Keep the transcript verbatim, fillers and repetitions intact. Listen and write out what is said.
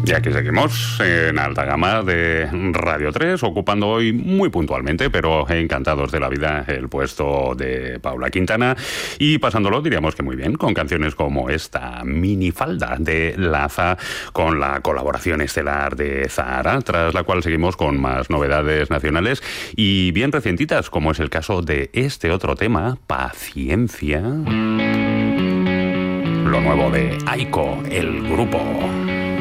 Y aquí seguimos en alta gama de Radio tres, ocupando hoy muy puntualmente, pero encantados de la vida, el puesto de Paula Quintana y pasándolo, diríamos que muy bien, con canciones como esta, Minifalda de Laza, con la colaboración estelar de Zahara, tras la cual seguimos con más novedades nacionales y bien recientitas, como es el caso de este otro tema, Paciencia, lo nuevo de Aiko, el grupo.